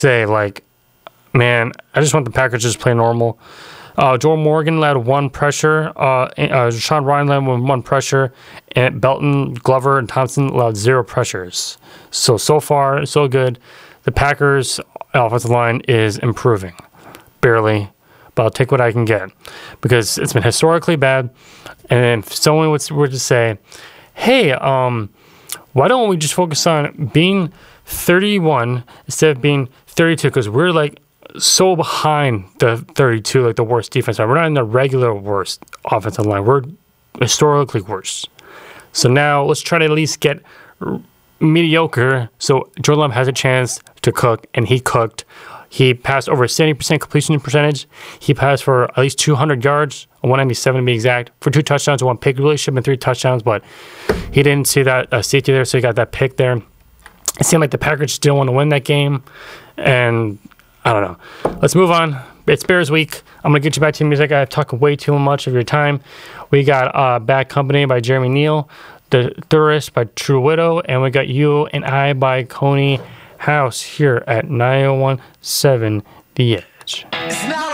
say, like, man, I just want the Packers to just play normal. Jordan Morgan allowed one pressure. Sean Ryan allowed one pressure. And Belton, Glover, and Thompson allowed 0 pressures. So far, so good. The Packers' offensive line is improving. Barely. But I'll take what I can get. Because it's been historically bad. And if someone were to say, hey, why don't we just focus on being 31 instead of being 32? Because we're, like, so behind the 32, like the worst defense line. We're not in the regular worst offensive line. We're historically worse. So now let's try to at least get mediocre so Jordan Love has a chance to cook, and he cooked. He passed over 70% completion percentage. He passed for at least 200 yards, 197 to be exact, for 2 touchdowns, 1 pick. Really should have been 3 touchdowns, but he didn't see that safety there, so he got that pick there. It seemed like the Packers still want to win that game, and I don't know. Let's move on. It's Bears week. I'm going to get you back to the music. I've talked way too much of your time. We got Bad Company by Jeremy Neal, The Tourist by True Widow, and we got You and I by Coney House here at 9017 The Edge.